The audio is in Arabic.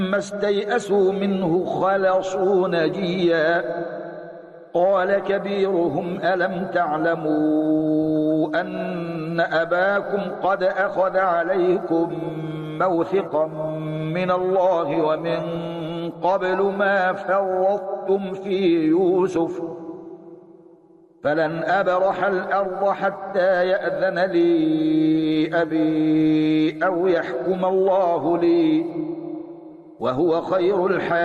فلما استيئسوا منه خلصوا نجيا قال كبيرهم ألم تعلموا أن أباكم قد أخذ عليكم موثقا من الله ومن قبل ما فرطتم في يوسف فلن أبرح الأرض حتى يأذن لي أبي أو يحكم الله لي وهو خير الحاكمين.